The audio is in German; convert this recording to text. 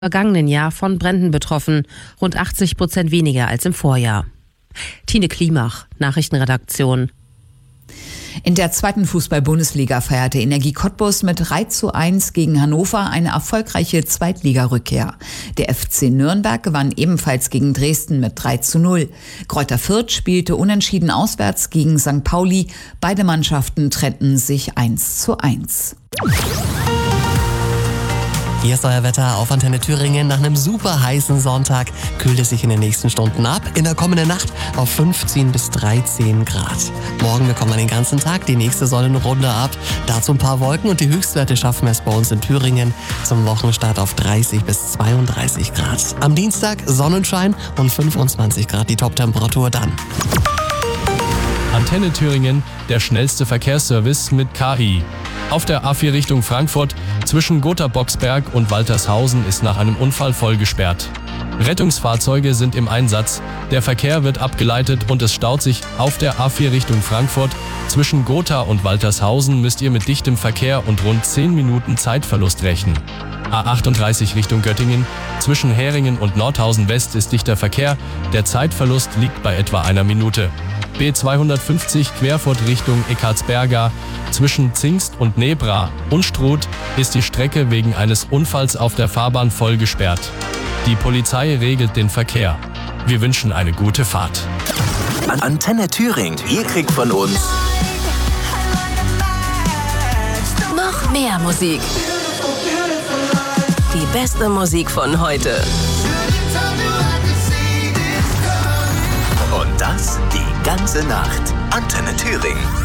vergangenen Jahr von Bränden betroffen, rund 80% weniger als im Vorjahr. Tine Klimach, Nachrichtenredaktion. In der zweiten Fußball-Bundesliga feierte Energie Cottbus mit 3:1 gegen Hannover eine erfolgreiche Zweitligarückkehr. Der FC Nürnberg gewann ebenfalls gegen Dresden mit 3:0. Greuther Fürth spielte unentschieden auswärts gegen St. Pauli. Beide Mannschaften trennten sich 1:1. Hier ist euer Wetter auf Antenne Thüringen. Nach einem super heißen Sonntag kühlt es sich in den nächsten Stunden ab. In der kommenden Nacht auf 15 bis 13 Grad. Morgen bekommen wir den ganzen Tag die nächste Sonnenrunde ab. Dazu ein paar Wolken und die Höchstwerte schaffen es bei uns in Thüringen zum Wochenstart auf 30 bis 32 Grad. Am Dienstag Sonnenschein und 25 Grad die Toptemperatur dann. Antenne Thüringen, der schnellste Verkehrsservice mit KI. Auf der A4 Richtung Frankfurt zwischen Gotha-Boxberg und Waltershausen ist nach einem Unfall voll gesperrt. Rettungsfahrzeuge sind im Einsatz, der Verkehr wird abgeleitet und es staut sich auf der A4 Richtung Frankfurt. Zwischen Gotha und Waltershausen müsst ihr mit dichtem Verkehr und rund 10 Minuten Zeitverlust rechnen. A38 Richtung Göttingen, zwischen Heringen und Nordhausen West ist dichter Verkehr, der Zeitverlust liegt bei etwa einer Minute. B250 Querfurt Richtung Eckartsberga, zwischen Zingst und Nebra und Struth ist die Strecke wegen eines Unfalls auf der Fahrbahn voll gesperrt. Die Polizei regelt den Verkehr. Wir wünschen eine gute Fahrt. Antenne Thüringen, ihr kriegt von uns noch mehr Musik. Die beste Musik von heute. Und das die ganze Nacht. Antenne Thüringen.